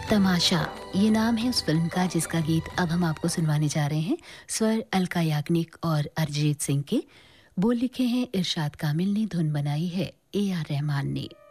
तमाशा ये नाम है उस फिल्म का जिसका गीत अब हम आपको सुनवाने जा रहे हैं। स्वर अलका याग्निक और अरिजीत सिंह के, बोल लिखे हैं इरशाद कामिल ने, धुन बनाई है AR रहमान ने।